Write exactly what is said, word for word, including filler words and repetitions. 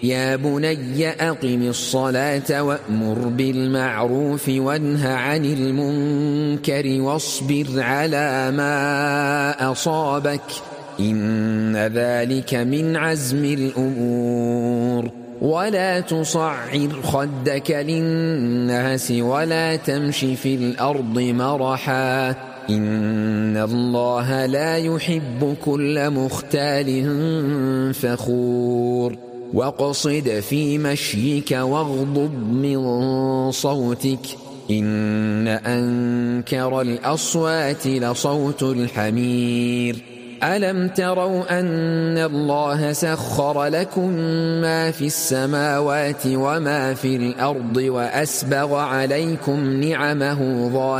يا بني أقم الصلاة وأمر بالمعروف وانه عن المنكر واصبر على ما أصابك إن ذلك من عزم الأمور ولا تصعر خدك للناس ولا تمش في الأرض مرحا إن الله لا يحب كل مختال فخور واقصد في مشيك واغضض من صوتك إن أنكر الأصوات لصوت الحمير ألم تروا أن الله سخر لكم ما في السماوات وما في الأرض وأسبغ عليكم نعمه ظاهرة